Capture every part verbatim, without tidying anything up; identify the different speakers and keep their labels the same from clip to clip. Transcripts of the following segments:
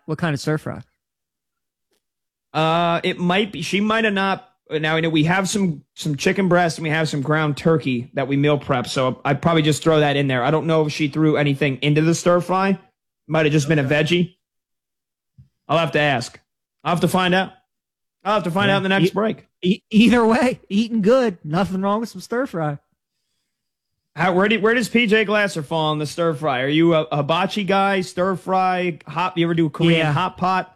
Speaker 1: What kind of stir fry?
Speaker 2: Uh, it might be. She might have not. Now, you know, we have some some chicken breast and we have some ground turkey that we meal prep. So I'd probably just throw that in there. I don't know if she threw anything into the stir fry. Might have just been a veggie. I'll have to ask. I'll have to find out. I'll have to find
Speaker 1: Yeah.
Speaker 2: out in the next
Speaker 1: E-
Speaker 2: break.
Speaker 1: e- either way, eating good. Nothing wrong with some stir fry.
Speaker 2: How, where, do, where does P J Glasser fall on the stir fry? Are you a, a hibachi guy, stir fry, hot? You ever do a Korean
Speaker 1: Yeah.
Speaker 2: hot pot?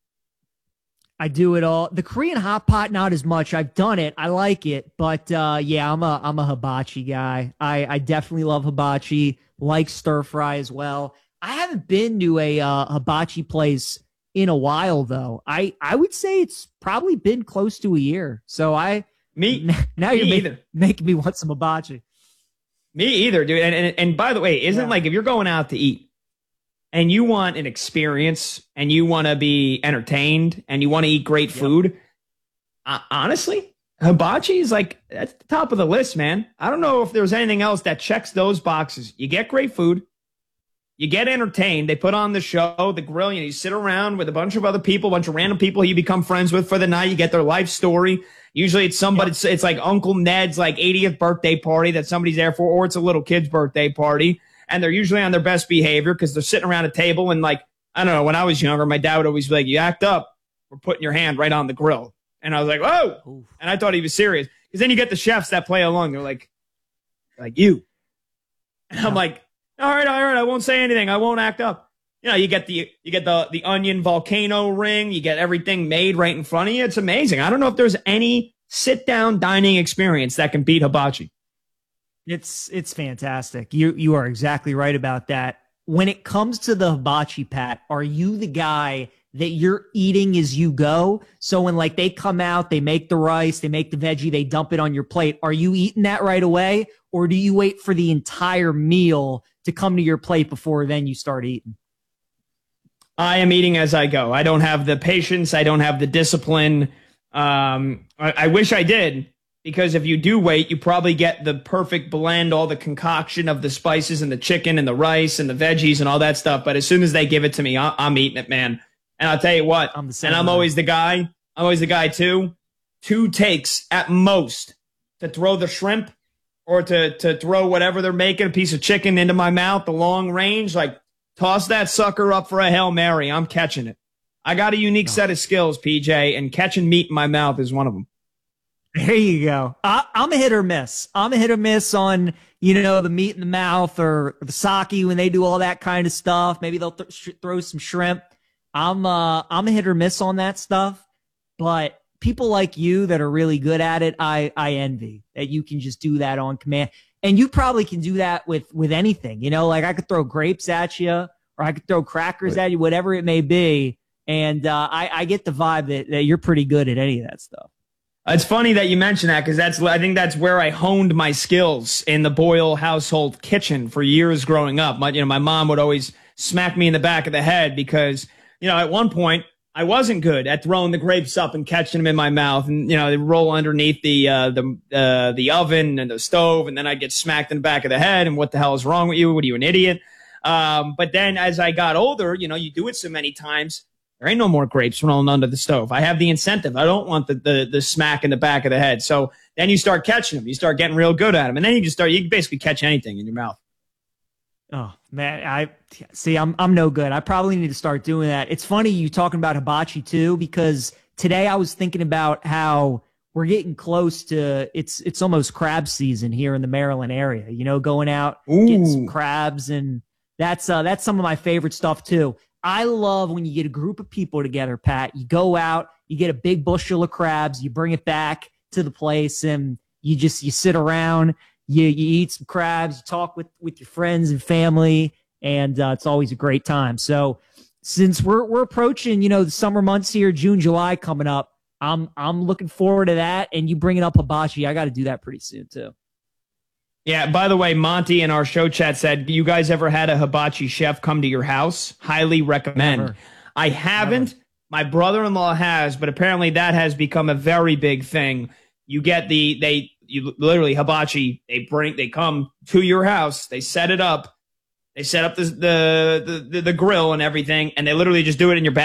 Speaker 1: I do it all. The Korean hot pot, not as much. I've done it. I like it, but uh, yeah, I'm a I'm a hibachi guy. I I definitely love hibachi. Like stir fry as well. I haven't been to a uh, hibachi place in a while though. I I would say it's probably been close to a year. So I
Speaker 2: Me,
Speaker 1: now
Speaker 2: me
Speaker 1: you're make,
Speaker 2: either.
Speaker 1: making me want some hibachi.
Speaker 2: Me either, dude. And and, and by the way, isn't
Speaker 1: Yeah.
Speaker 2: like if you're going out to eat and you want an experience and you want to be entertained and you want to eat great
Speaker 1: Yep.
Speaker 2: food, uh, honestly, hibachi is like that's the top of the list, man. I don't know if there's anything else that checks those boxes. You get great food, you get entertained. They put on the show, the grill. You know, you sit around with a bunch of other people, a bunch of random people you become friends with for the night. You get their life story. Usually it's somebody, it's, it's like Uncle Ned's like eightieth birthday party that somebody's there for, or it's a little kid's birthday party. And they're usually on their best behavior because they're sitting around a table. And like, I don't know, when I was younger, my dad would always be like, you act up, we're putting your hand right on the grill. And I was like, whoa.
Speaker 1: Oof.
Speaker 2: And I thought he was serious. Because then you get the chefs that play along. They're like, like you. And I'm
Speaker 1: Yeah.
Speaker 2: like, all right, all right, I won't say anything. I won't act up. You know, you get the you get the the onion volcano ring. You get everything made right in front of you. It's amazing. I don't know if there's any sit down dining experience that can beat hibachi.
Speaker 1: It's it's fantastic. You you are exactly right about that. When it comes to the hibachi, Pat, are you the guy that you're eating as you go? So when like they come out, they make the rice, they make the veggie, they dump it on your plate. Are you eating that right away, or do you wait for the entire meal to come to your plate before then you start eating?
Speaker 2: I am eating as I go. I don't have the patience. I don't have the discipline. Um, I, I wish I did, because if you do wait, you probably get the perfect blend, all the concoction of the spices and the chicken and the rice and the veggies and all that stuff. But as soon as they give it to me, I, I'm eating it, man. And I'll tell you what,
Speaker 1: I'm the same
Speaker 2: and I'm
Speaker 1: way.
Speaker 2: always the guy. I'm always the guy too. Two takes at most to throw the shrimp or to to throw whatever they're making, a piece of chicken into my mouth, the long range, like toss that sucker up for a Hail Mary. I'm catching it. I got a unique
Speaker 1: Oh.
Speaker 2: set of skills, P J, and catching meat in my mouth is one of them.
Speaker 1: There you go. I, I'm a hit or miss. I'm a hit or miss on, you know, the meat in the mouth or the sake when they do all that kind of stuff. Maybe they'll th- sh- throw some shrimp. I'm uh I'm a hit or miss on that stuff. But people like you that are really good at it, I I envy that you can just do that on command. And you probably can do that with with anything. You know, like I could throw grapes at you, or I could throw crackers at you, whatever it may be. And uh, I I get the vibe that, that you're pretty good at any of that stuff.
Speaker 2: It's funny that you mention that, because that's I think that's where I honed my skills in the Boyle household kitchen for years growing up. My you know my mom would always smack me in the back of the head because you know at one point I wasn't good at throwing the grapes up and catching them in my mouth, and you know they roll underneath the uh, the uh, the oven and the stove, and then I get smacked in the back of the head. And what the hell is wrong with you? What are you, an idiot? Um, but then as I got older, you know you do it so many times. There ain't no more grapes rolling under the stove. I have the incentive. I don't want the, the the smack in the back of the head. So then you start catching them. You start getting real good at them. And then you just start, you can basically catch anything in your mouth.
Speaker 1: Oh man, I see. I'm I'm no good. I probably need to start doing that. It's funny you talking about hibachi too, because today I was thinking about how we're getting close to it's it's almost crab season here in the Maryland area. You know, going out getting some
Speaker 2: Ooh.
Speaker 1: crabs, and that's uh, that's some of my favorite stuff too. I love when you get a group of people together, Pat. You go out, you get a big bushel of crabs, you bring it back to the place, and you just you sit around. You you eat some crabs, you talk with, with your friends and family, and uh, it's always a great time. So since we're we're approaching, you know, the summer months here, June, July coming up, I'm I'm looking forward to that. And you bringing up hibachi, I got to do that pretty soon too.
Speaker 2: Yeah, by the way, Monty in our show chat said, you guys ever had a hibachi chef come to your house? Highly recommend.
Speaker 1: Never.
Speaker 2: I haven't.
Speaker 1: Never.
Speaker 2: My brother-in-law has, but apparently that has become a very big thing. You get the, they, you literally hibachi, they bring, they come to your house, they set it up, they set up the, the, the, the grill and everything, and they literally just do it in your